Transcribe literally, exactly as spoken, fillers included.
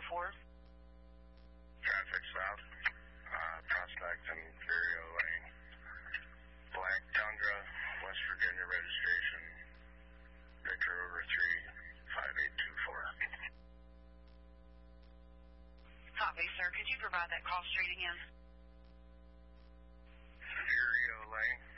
four. Traffic south, uh, Prospect and Vireo Lane. Black Tundra, West Virginia registration. Victor over three, five eight two four. Copy, sir. Could you provide that call street again? Vireo Lane.